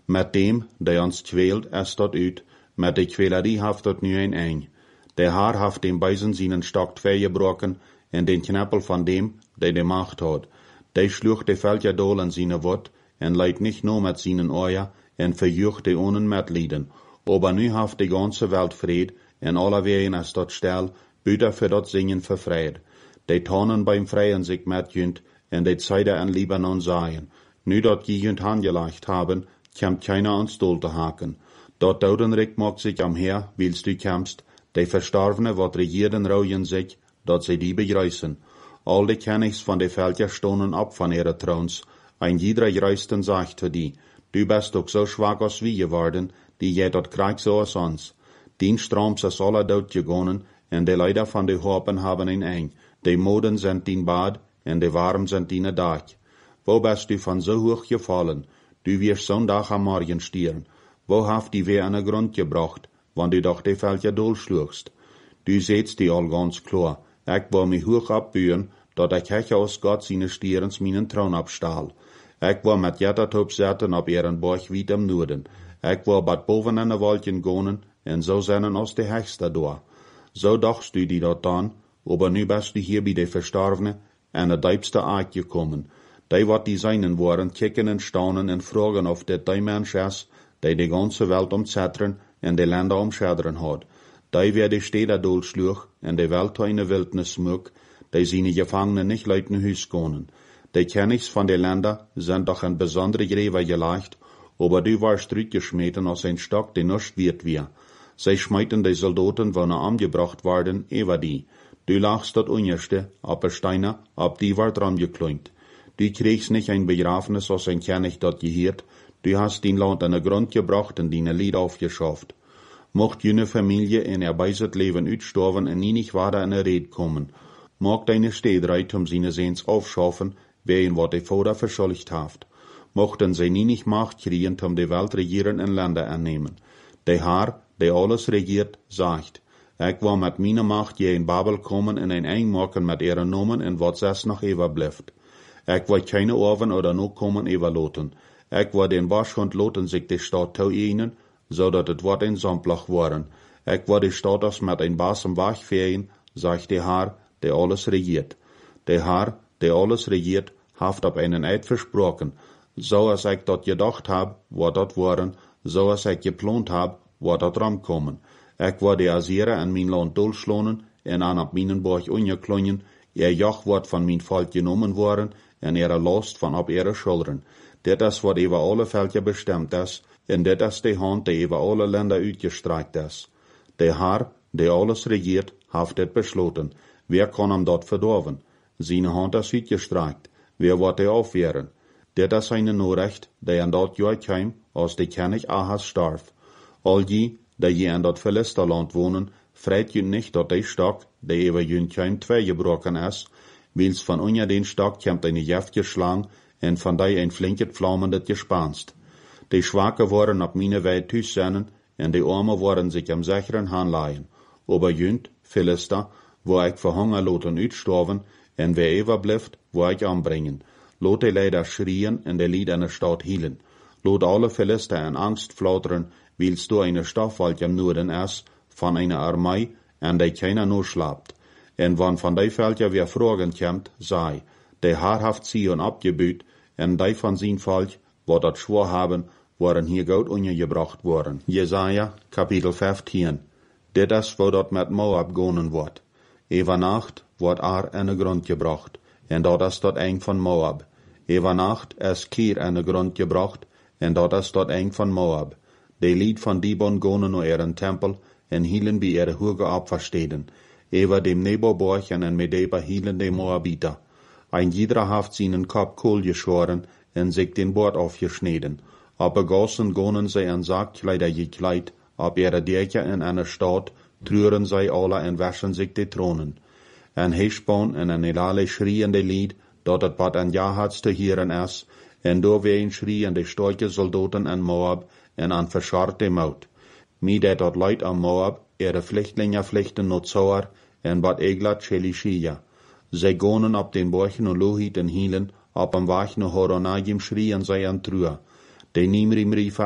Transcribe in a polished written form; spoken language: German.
Met dem, die ons kwält, es dat uit, met de kwälerie haft dat nu een. De Haar haft dem Beisen seinen Stock gebroken, en den Knappel van dem, die de Macht hat. De schluch de Völker dol in seine Wort, en leidt nicht nur mit seinen Ohren, en verjucht de onen met lieden. Aber nu haft de ganze Welt Fried, en alle wegen es dat stel, büter für dat Singen verfreid. De Tonnen beim Freien sich metjünt, en de Zeide an Libanon seien. Nu dat jünt handgeleicht haben, kämmt keiner ans Dol te haken. Dat Daudenrik mag sich am Heer, wils du kämpst, de Verstorvene wat regieren raujen sich, dat sie die begreißen. Al de Kennigs van de Völker stonen ab van ihre Trons, ein jeder Reisten sagt zu die, du bist doch so schwach als wie geworden, die je dat krijgt so als ons. Dien Stroms is alle dood gegonnen, en de Leider van de Hopen haben een. De Moden sind dien Bad, en de Warm sind dien Dag. Wo bist du van so hoch gefallen? Du wirst zo'n Dag am Morgen stieren. Wo haft die weer aan de Grund gebracht, wann du doch de Völker dolschlugst? Du sehtst die al ganz klar. Ich war mich hoch abbühen, dat ich hech aus Gott seine Stierens meinen Thron abstahl. Ich war mit Jettertop zetten op ihren Borg weit im Norden. Ich war bad boven in de Wolken gonen, en so seinen aus de Hechste door. So dachtst du die dat dan, aber nu bist du hier bei de Verstorvene, en de diepste Aard gekommen. Die wat die seinen waren, kicken en staunen en fragen of dit die Mensch is, die de ganze Welt umzetteren en de Länder umschäderen hat. Die wer de Städte dolschluch en de Welt in de Wildnis smuk, die seine Gefangenen nicht leuten Hüs gonen. Die Kennigs van de Länder sind doch ein besondere Gräber geleicht, aber du warst rütgeschmeten als ein Stock, der nicht wird wir. Sie schmeiten die Soldaten, wo angebracht waren, über die. Du lachst dat Unerste, aber Steiner, ab die war dran gekleint. Du kriegst nicht ein Begrafenis als ein Kennig dat gehiert, du hast den Land an den Grund gebracht und deine Lied aufgeschafft. Mocht jene Familie in ihr beiset Leben utstorven en nie nicht weiter in der Red kommen, mag deine Städreit seine Sehns aufschaffen, wer ihn wat de Vater verschuldigt haft. Mochten sie nie nicht Macht kriegen, die Welt regieren in Länder annehmen. Der Herr, der alles regiert, sagt, ich war mit meiner Macht je in Babel kommen en ein machen mit ihren Nomen en wat es noch überbleibt. Ich war keine Orven oder no kommen überloten. Ich war den Waschhund loten sich die Stadt zu ihnen, so dat het wat ein Samplach waren. Ich war die Stadt als mit ein Basem Wach fehlen, sagt der Herr, der alles regiert. Der Herr, der alles regiert, haft op einen Eid versprochen. So als ich dat gedacht hab, war dat waren, so als ich geplant hab, war dat ramkommen. Ich war die Assyrer an mein Land dolschlonen, en an op meinen Borg ungeklungen, ihr Joch wordt van mijn Volk genommen worden, en ihre Last van op ihre Schultern. Dit is wat über alle Völker bestemmt is, en dit is de Hand, die über alle Länder uitgestreckt is. Der Herr, der alles regiert, haft dit besloten. Wer kann hem dat verdorven? Seine Hand is uitgestreckt. Wer wordt hij aufwehren? Dit is eine Norrecht, die an dat Jahr kam, als de König Ahas starf. All die, die je in dat Philisterland wohnen, freit je nicht dat de Stock, die über jün kam, twee gebroken is, wils van unja den Stock kämmt eine Jeft geschlagen, en van die ein flinket flammendet gespanst. Die Schwache waren op meine Weit thuis zijn, en die Arme waren sich am sicheren Handleihen. Aber jünt, Philister, wo ich für Hunger loten uitstorven, en wer überblieft, wo ich anbringen. Lot die Leider schrien en de Lied in der Stadt hielen. Lot alle Philister in Angst flauteren, wils du eine Stoffwald am Norden is, van einer Armee, en die keiner nur schlapt. En wann van die Völker wer Fragen kämmt, sei, der Herr haft Zion abgebüht, en die van zijn Volk, wat dat schwor haben, waren hier Gott untergebracht worden. Jesaja, Kapitel 15. Dit is wo dat met Moab gonen wordt. Ewa Nacht wordt in de Grund gebracht, en dat is dat eng van Moab. Ewa Nacht is Kier in de Grund gebracht, en dat is dat eng van Moab. De Lied van Dibon gonen naar ihren Tempel, en hielen bij ihre hoge Opfersteden. Ewa dem Neboborg en Medeba hielen de Moabiter. Ein jeder haft seinen Kopf Kohl geschoren, en sich den Bord aufgeschneden. Aber gossen gonen sie an Sargkleider gekleid, ab ihre Dächer in einer Stadt, trüren sie alle en waschen sich die Thronen. En Heschbon en an Elale schrien de Lied, dat het wat an Jahats te hieren is, en doorween schrien de starke Soldaten an Moab en an verscharrte Maut. Midet dat Leid an Moab, ihre Flüchtlinge flüchten not Zoar, en wat Eglat Chelishiya. Zij gonen op den Borchen und Lohit en hielen, op am Wachen Horonagim schrien zij an Trua. De Nimrim rief